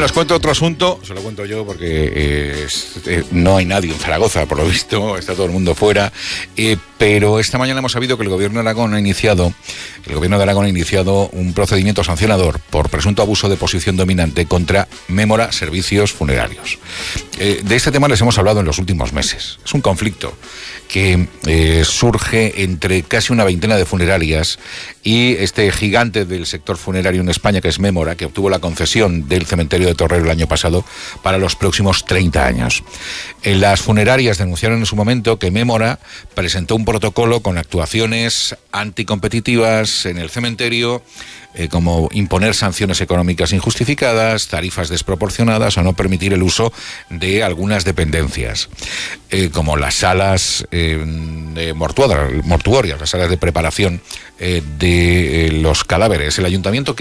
Bueno, os cuento otro asunto, se lo cuento yo porque no hay nadie en Zaragoza, por lo visto, está todo el mundo fuera, pero esta mañana hemos sabido que el Gobierno de Aragón ha iniciado un procedimiento sancionador por presunto abuso de posición dominante contra Mémora Servicios Funerarios. De este tema les hemos hablado en los últimos meses. Es un conflicto que surge entre casi una veintena de funerarias y este gigante del sector funerario en España, que es Mémora, que obtuvo la concesión del cementerio de Torrero el año pasado para los próximos 30 años. Las funerarias denunciaron en su momento que Mémora presentó un protocolo con actuaciones anticompetitivas en el cementerio, como imponer sanciones económicas injustificadas, tarifas desproporcionadas o no permitir el uso de algunas dependencias, como las salas mortuorias, las salas de preparación de los cadáveres. El ayuntamiento